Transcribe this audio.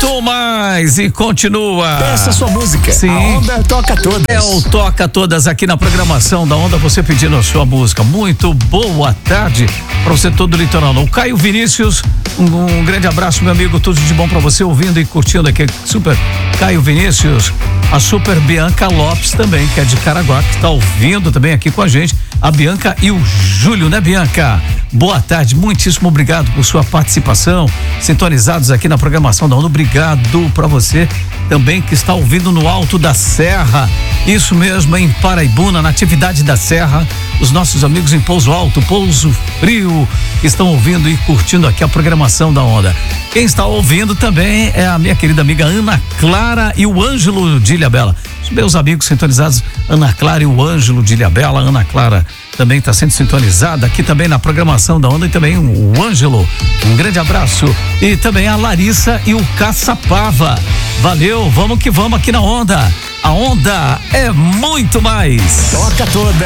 muito mais e continua. Peça sua música. Sim. A Onda toca todas. É o Toca Todas aqui na programação da Onda, você pedindo a sua música. Muito boa tarde para você todo o litoral. O Caio Vinícius, um grande abraço, meu amigo, tudo de bom para você ouvindo e curtindo aqui. Super Caio Vinícius, a Super Bianca Lopes também, que é de Caraguá, que está ouvindo também aqui com a gente. A Bianca e o Júlio, né, Bianca? Boa tarde, muitíssimo obrigado por sua participação, sintonizados aqui na programação da Onda. Obrigado para você também que está ouvindo no Alto da Serra, isso mesmo, em Paraibuna, na atividade da Serra, os nossos amigos em Pouso Alto, Pouso Frio, que estão ouvindo e curtindo aqui a programação da Onda. Quem está ouvindo também é a minha querida amiga Ana Clara e o Ângelo de Ilhabela. Os meus amigos sintonizados, Ana Clara e o Ângelo de Ilhabela. Ana Clara também está sendo sintonizada aqui também na programação da Onda, e também o Ângelo, um grande abraço, e também a Larissa e o Caçapava. Valeu, vamos que vamos aqui na Onda. A Onda é muito mais. Toca toda.